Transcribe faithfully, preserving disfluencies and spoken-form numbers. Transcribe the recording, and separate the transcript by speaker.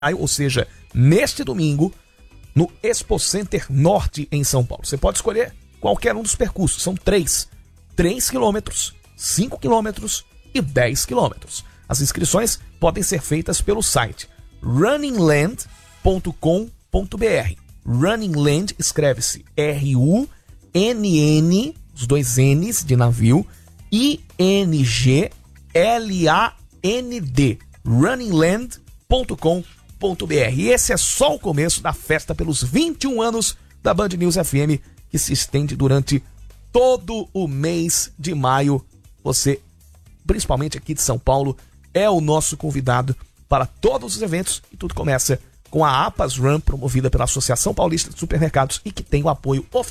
Speaker 1: ou seja, neste domingo, no Expo Center Norte, em São Paulo. Você pode escolher qualquer um dos percursos, são três. três quilômetros, cinco quilômetros e dez quilômetros. As inscrições podem ser feitas pelo site running land ponto com ponto b r. Running Land escreve-se R U N N, os dois N's de navio, I N G L A N D. running land ponto com ponto b r. E esse é só o começo da festa pelos vinte e um anos da Band News F M, que se estende durante todo o mês de maio. Você, principalmente aqui de São Paulo, é o nosso convidado para todos os eventos, e tudo começa com a APAS Run, promovida pela Associação Paulista de Supermercados e que tem o apoio oficial